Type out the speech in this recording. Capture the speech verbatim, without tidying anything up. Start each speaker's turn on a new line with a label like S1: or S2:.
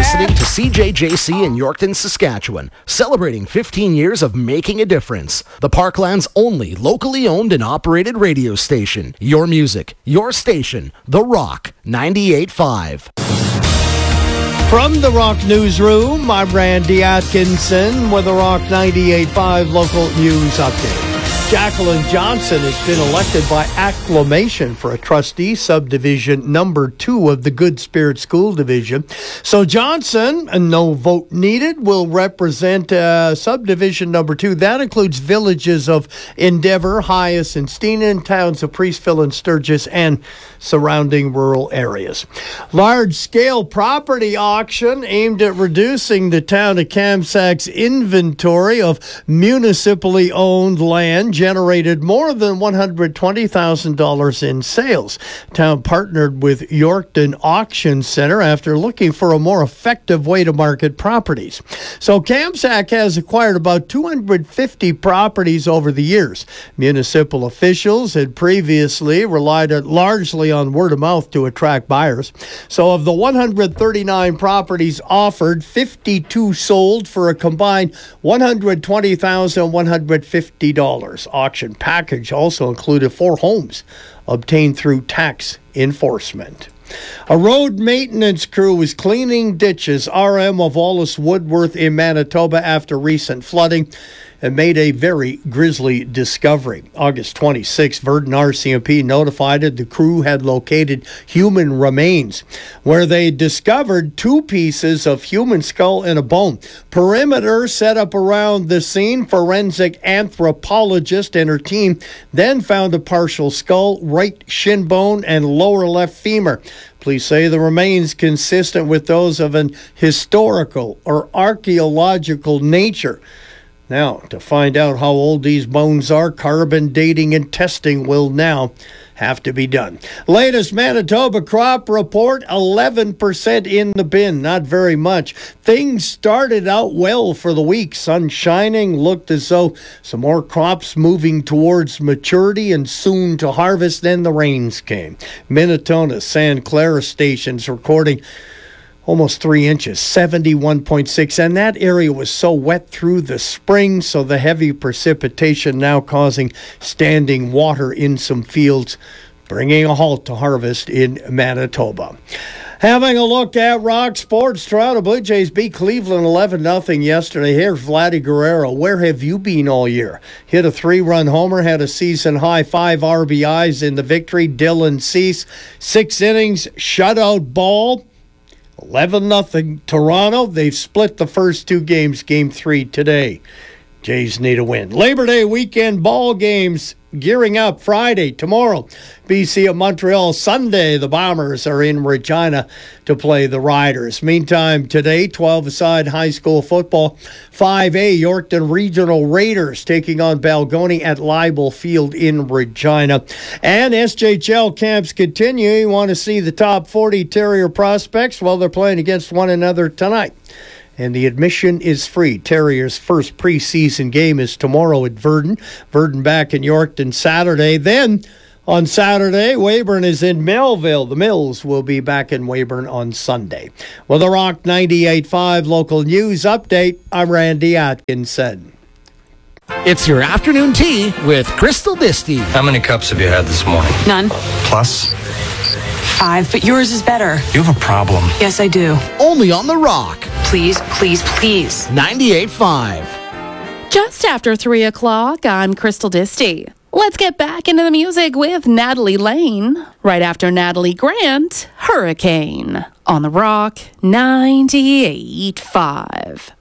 S1: listening to C J J C in Yorkton, Saskatchewan, celebrating fifteen years of making a difference. The Parkland's only locally owned and operated radio station. Your music, your station, The Rock ninety-eight point five.
S2: From the Rock Newsroom, I'm Randy Atkinson with the Rock ninety-eight point five local news update. Jacqueline Johnson has been elected by acclamation for a trustee, subdivision number two of the Good Spirit School Division. So Johnson, and no vote needed, will represent uh, subdivision number two. That includes villages of Endeavour, Hyas, and Steenan, towns of Priestville and Sturgis, and surrounding rural areas. Large-scale property auction aimed at reducing the town of Kamsak's inventory of municipally owned land generated more than one hundred twenty thousand dollars in sales. Town partnered with Yorkton Auction Center after looking for a more effective way to market properties. So Kamsak has acquired about two hundred fifty properties over the years. Municipal officials had previously relied largely on word of mouth to attract buyers. So of the one hundred thirty-nine properties offered, fifty-two sold for a combined one hundred twenty thousand one hundred fifty dollars. Auction package also included four homes obtained through tax enforcement. A road maintenance crew was cleaning ditches, R M of Wallace Woodworth in Manitoba, after recent flooding, and made a very grisly discovery. August twenty-sixth, Verdun R C M P notified that the crew had located human remains, where they discovered two pieces of human skull and a bone. Perimeter set up around the scene. Forensic anthropologist and her team then found a partial skull, right shin bone, and lower left femur. Police say the remains consistent with those of an historical or archaeological nature. Now, to find out how old these bones are, carbon dating and testing will now have to be done. Latest Manitoba crop report, eleven percent in the bin, not very much. Things started out well for the week. Sun shining, looked as though some more crops moving towards maturity and soon to harvest. Then the rains came. Minnetonka, San Clara stations recording almost three inches, seventy-one point six, and that area was so wet through the spring, so the heavy precipitation now causing standing water in some fields, bringing a halt to harvest in Manitoba. Having a look at Rock Sports, Toronto Blue Jays beat Cleveland eleven nothing yesterday. Here's Vladdy Guerrero. Where have you been all year? Hit a three-run homer, had a season-high five R B Is in the victory. Dylan Cease, six innings, shutout ball. eleven nothing Toronto. They've split the first two games. Game three today. Jays need a win. Labor Day weekend ball games gearing up Friday, tomorrow. B C at Montreal. Sunday, the Bombers are in Regina to play the Riders. Meantime, today, twelve-a-side high school football. five A, Yorkton Regional Raiders taking on Balgony at Leibel Field in Regina. And S J H L camps continue. You want to see the top forty Terrier prospects? Well, they're playing against one another tonight. And the admission is free. Terriers' first preseason game is tomorrow at Verdun. Verdun back in Yorkton Saturday. Then on Saturday, Weyburn is in Melville. The Mills will be back in Weyburn on Sunday. With a Rock ninety-eight point five local news update, I'm Randy Atkinson.
S1: It's your afternoon tea with Crystal Disty.
S3: How many cups have you had this morning?
S4: None.
S3: Plus?
S4: Five, but yours is better.
S3: You have a problem.
S4: Yes, I do.
S1: Only on The Rock.
S4: Please, please, please.
S1: ninety-eight point five.
S5: Just after three o'clock, I'm Crystal Disty. Let's get back into the music with Natalie Lane. Right after Natalie Grant, Hurricane. On The Rock ninety-eight point five.